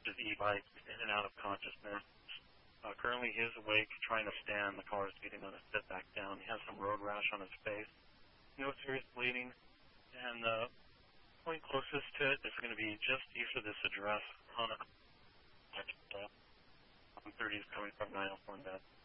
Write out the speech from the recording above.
his e-bike in and out of consciousness. Currently, he is awake, trying to stand. The car is beating on to sit back down. He has some road rash on his face. No serious bleeding. And the point closest to it is going to be just east of this address on 130 is coming from 904 net.